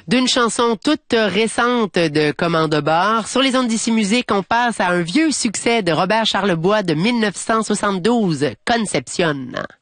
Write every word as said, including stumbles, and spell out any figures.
D'une chanson toute récente de Commande Bar, sur les ondes d'ici musique, on passe à un vieux succès de Robert Charlebois de mille neuf cent soixante-douze, Conception.